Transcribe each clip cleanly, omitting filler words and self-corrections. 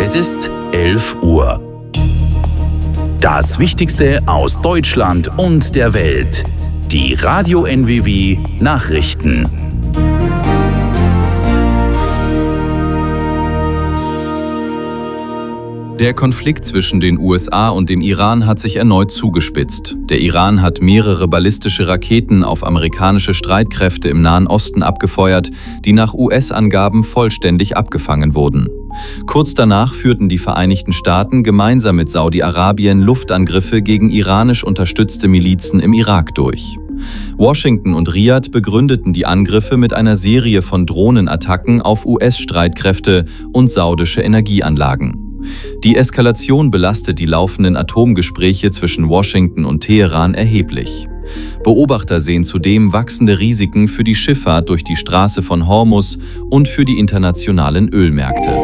Es ist 11 Uhr. Das Wichtigste aus Deutschland und der Welt. Die Radio NWW Nachrichten. Der Konflikt zwischen den USA und dem Iran hat sich erneut zugespitzt. Der Iran hat mehrere ballistische Raketen auf amerikanische Streitkräfte im Nahen Osten abgefeuert, die nach US-Angaben vollständig abgefangen wurden. Kurz danach führten die Vereinigten Staaten gemeinsam mit Saudi-Arabien Luftangriffe gegen iranisch unterstützte Milizen im Irak durch. Washington und Riad begründeten die Angriffe mit einer Serie von Drohnenattacken auf US-Streitkräfte und saudische Energieanlagen. Die Eskalation belastet die laufenden Atomgespräche zwischen Washington und Teheran erheblich. Beobachter sehen zudem wachsende Risiken für die Schifffahrt durch die Straße von Hormuz und für die internationalen Ölmärkte.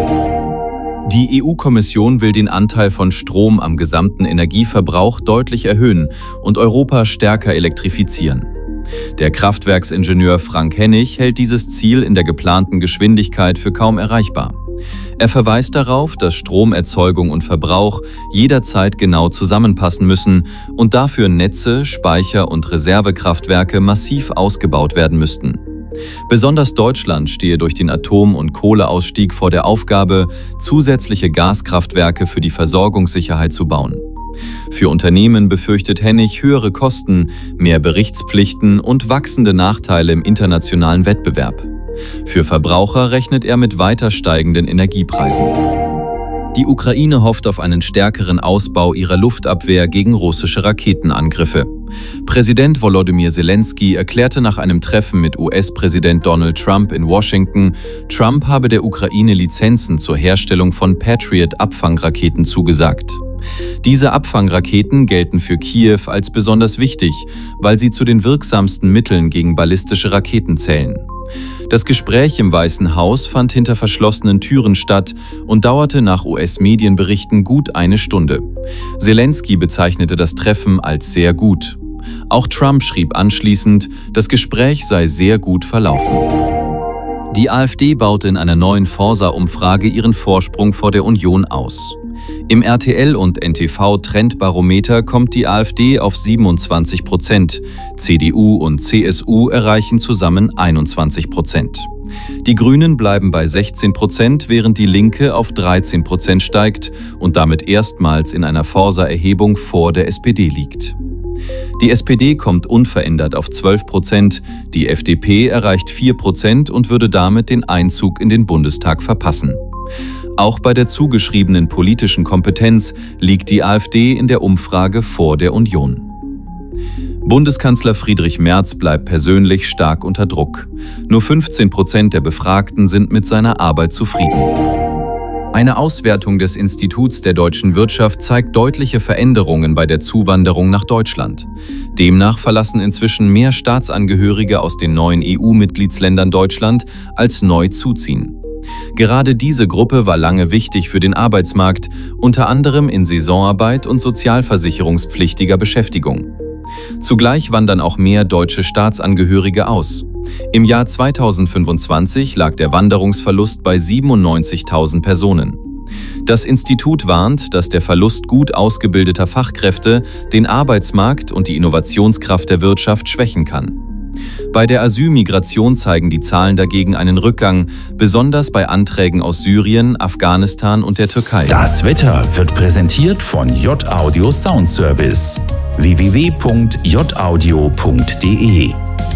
Die EU-Kommission will den Anteil von Strom am gesamten Energieverbrauch deutlich erhöhen und Europa stärker elektrifizieren. Der Kraftwerksingenieur Frank Hennig hält dieses Ziel in der geplanten Geschwindigkeit für kaum erreichbar. Er verweist darauf, dass Stromerzeugung und Verbrauch jederzeit genau zusammenpassen müssen und dafür Netze, Speicher und Reservekraftwerke massiv ausgebaut werden müssten. Besonders Deutschland stehe durch den Atom- und Kohleausstieg vor der Aufgabe, zusätzliche Gaskraftwerke für die Versorgungssicherheit zu bauen. Für Unternehmen befürchtet Hennig höhere Kosten, mehr Berichtspflichten und wachsende Nachteile im internationalen Wettbewerb. Für Verbraucher rechnet er mit weiter steigenden Energiepreisen. Die Ukraine hofft auf einen stärkeren Ausbau ihrer Luftabwehr gegen russische Raketenangriffe. Präsident Volodymyr Zelensky erklärte nach einem Treffen mit US-Präsident Donald Trump in Washington, Trump habe der Ukraine Lizenzen zur Herstellung von Patriot-Abfangraketen zugesagt. Diese Abfangraketen gelten für Kiew als besonders wichtig, weil sie zu den wirksamsten Mitteln gegen ballistische Raketen zählen. Das Gespräch im Weißen Haus fand hinter verschlossenen Türen statt und dauerte nach US-Medienberichten gut eine Stunde. Zelensky bezeichnete das Treffen als sehr gut. Auch Trump schrieb anschließend, das Gespräch sei sehr gut verlaufen. Die AfD baute in einer neuen Forsa-Umfrage ihren Vorsprung vor der Union aus. Im RTL- und NTV-Trendbarometer kommt die AfD auf 27%, CDU und CSU erreichen zusammen 21%. Die Grünen bleiben bei 16%, während die Linke auf 13% steigt und damit erstmals in einer Forsa-Erhebung vor der SPD liegt. Die SPD kommt unverändert auf 12%, die FDP erreicht 4% und würde damit den Einzug in den Bundestag verpassen. Auch bei der zugeschriebenen politischen Kompetenz liegt die AfD in der Umfrage vor der Union. Bundeskanzler Friedrich Merz bleibt persönlich stark unter Druck. Nur 15% der Befragten sind mit seiner Arbeit zufrieden. Eine Auswertung des Instituts der deutschen Wirtschaft zeigt deutliche Veränderungen bei der Zuwanderung nach Deutschland. Demnach verlassen inzwischen mehr Staatsangehörige aus den neuen EU-Mitgliedsländern Deutschland, als neu zuziehen. Gerade diese Gruppe war lange wichtig für den Arbeitsmarkt, unter anderem in Saisonarbeit und sozialversicherungspflichtiger Beschäftigung. Zugleich wandern auch mehr deutsche Staatsangehörige aus. Im Jahr 2025 lag der Wanderungsverlust bei 97.000 Personen. Das Institut warnt, dass der Verlust gut ausgebildeter Fachkräfte den Arbeitsmarkt und die Innovationskraft der Wirtschaft schwächen kann. Bei der Asylmigration zeigen die Zahlen dagegen einen Rückgang, besonders bei Anträgen aus Syrien, Afghanistan und der Türkei. Das Wetter wird präsentiert von J-Audio Soundservice. www.jaudio.de.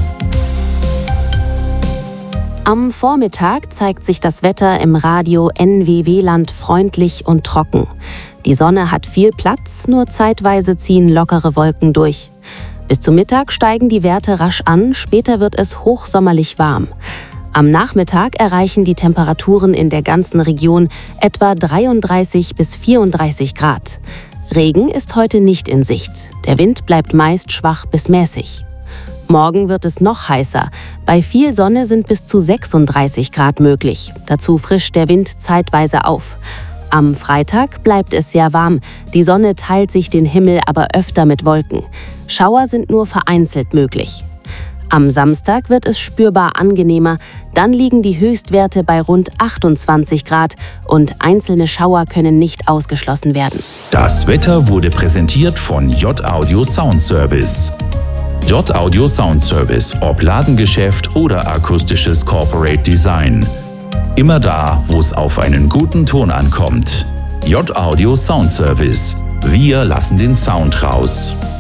Am Vormittag zeigt sich das Wetter im Radio NWW-Land freundlich und trocken. Die Sonne hat viel Platz, nur zeitweise ziehen lockere Wolken durch. Bis zum Mittag steigen die Werte rasch an, später wird es hochsommerlich warm. Am Nachmittag erreichen die Temperaturen in der ganzen Region etwa 33 bis 34 Grad. Regen ist heute nicht in Sicht. Der Wind bleibt meist schwach bis mäßig. Morgen wird es noch heißer. Bei viel Sonne sind bis zu 36 Grad möglich. Dazu frischt der Wind zeitweise auf. Am Freitag bleibt es sehr warm. Die Sonne teilt sich den Himmel aber öfter mit Wolken. Schauer sind nur vereinzelt möglich. Am Samstag wird es spürbar angenehmer, dann liegen die Höchstwerte bei rund 28 Grad und einzelne Schauer können nicht ausgeschlossen werden. Das Wetter wurde präsentiert von J-Audio Sound Service. J-Audio Sound Service, ob Ladengeschäft oder akustisches Corporate Design. Immer da, wo es auf einen guten Ton ankommt. J-Audio Sound Service. Wir lassen den Sound raus.